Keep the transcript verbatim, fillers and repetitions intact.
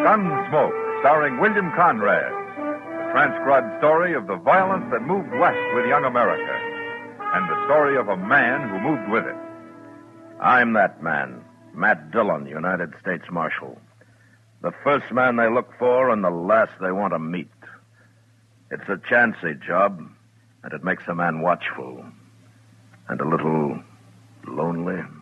Gunsmoke, starring William Conrad. The transcribed story of the violence that moved west with young America. And the story of a man who moved with it. I'm that man, Matt Dillon, United States Marshal. The first man they look for and the last they want to meet. It's a chancy job, and it makes a man watchful and a little lonely.